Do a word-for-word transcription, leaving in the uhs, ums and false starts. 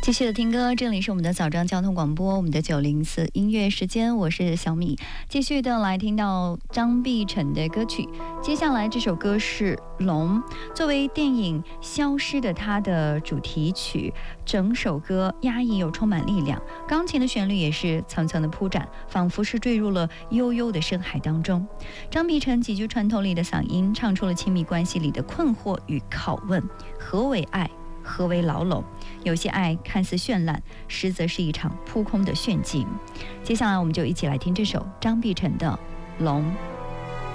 继续的听歌，这里是我们的早上交通广播，我们的九零四音乐时间，我是小米。继续的来听到张碧晨的歌曲，接下来这首歌是《龙》，作为电影《消失的她》的主题曲，整首歌压抑又充满力量，钢琴的旋律也是层层的铺展，仿佛是坠入了悠悠的深海当中。张碧晨极具穿透力的嗓音，唱出了亲密关系里的困惑与拷问：何为爱？何为牢笼？有些爱看似绚烂，实则是一场扑空的炫技。接下来我们就一起来听这首张碧晨的《龙》。